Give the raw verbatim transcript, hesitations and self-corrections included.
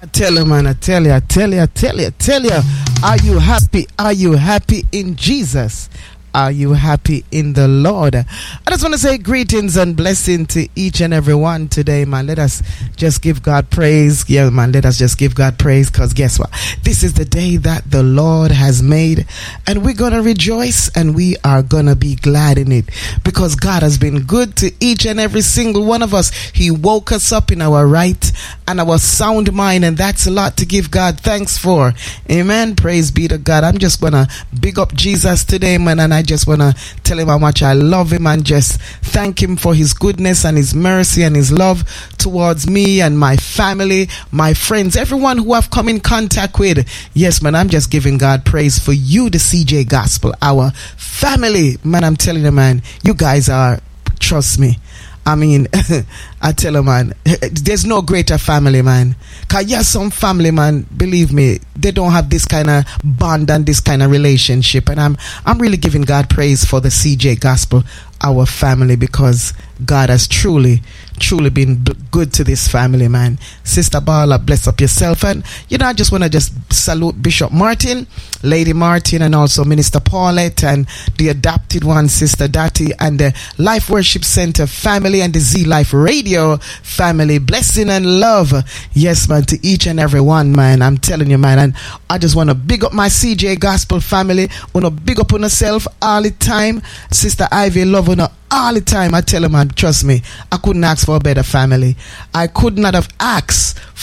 I tell you, man, I tell you, I tell you, I tell you, I tell you. Are you happy? Are you happy in Jesus? Are you happy in the Lord? I just want to say greetings and blessing to each and every one today, man. Let us just give God praise. Yeah, man, let us just give God praise, because guess what? This is the day that the Lord has made, and we're going to rejoice and we are going to be glad in it, because God has been good to each and every single one of us. He woke us up in our right and our sound mind, and that's a lot to give God thanks for. Amen. Praise be to God. I'm just going to big up Jesus today, man, and I I just want to tell him how much I love him and just thank him for his goodness and his mercy and his love towards me and my family, my friends, everyone who I've come in contact with. Yes, man, I'm just giving God praise for you, the C J Gospel, our family. Man, I'm telling you, man, you guys are, trust me. I mean, I tell you, man, there's no greater family, man. Because yes, some family, man, believe me, they don't have this kind of bond and this kind of relationship. And I'm I'm really giving God praise for the C J Gospel, our family, because God has truly, truly been b- good to this family, man. Sister Bala, bless up yourself. And, you know, I just want to just salute Bishop Martin, Lady Martin, and also Minister Paulette, and the adopted one, Sister Dati, and the Life Worship Center family, and the Z Life Radio family. Blessing and love, yes, man, to each and every one, man. I'm telling you, man. And I just want to big up my C J Gospel family. Want to big up on yourself all the time. Sister Ivy, love on her all the time. I tell you, man, trust me, I couldn't ask for a better family. I could not have asked